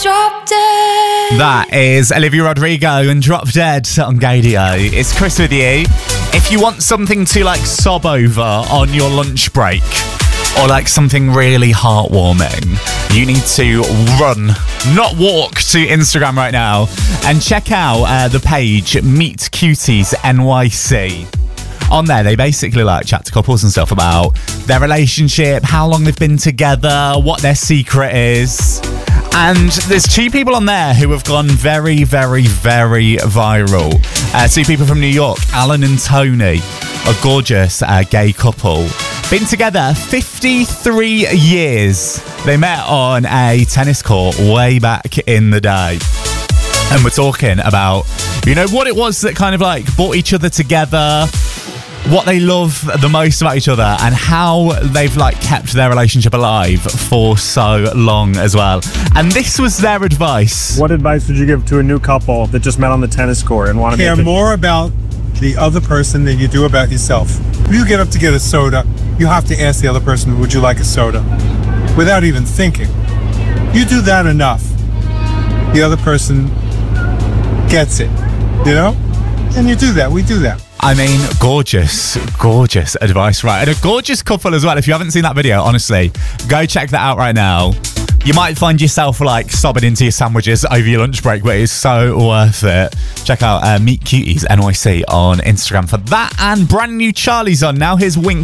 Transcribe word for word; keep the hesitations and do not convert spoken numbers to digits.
Drop Dead. That is Olivia Rodrigo and Drop Dead on Gadio. It's Chris with you. If you want something to like sob over on your lunch break, or like something really heartwarming, you need to run, not walk, to Instagram right now and check out uh, the page Meet Cuties N Y C. On there, they basically like chat to couples and stuff about their relationship, how long they've been together, what their secret is. And there's two people on there who have gone very, very, very viral. Uh, two people from New York, Alan and Tony, a gorgeous uh, gay couple. Been together fifty-three years. They met on a tennis court way back in the day. And we're talking about, you know, what it was that kind of like brought each other together, what they love the most about each other, and how they've like kept their relationship alive for so long as well. And this was their advice. What advice would you give to a new couple that just met on the tennis court and want to care make it- more about the other person than you do about yourself? If you get up to get a soda, you have to ask the other person, would you like a soda? Without even thinking. You do that enough, the other person gets it, you know? And you do that, we do that. I mean, gorgeous, gorgeous advice, right? And a gorgeous couple as well. If you haven't seen that video, honestly, go check that out right now. You might find yourself like sobbing into your sandwiches over your lunch break, but it's so worth it. Check out uh, Meet Cuties N Y C on Instagram for that. And brand new Charlie's on now. Here's Wink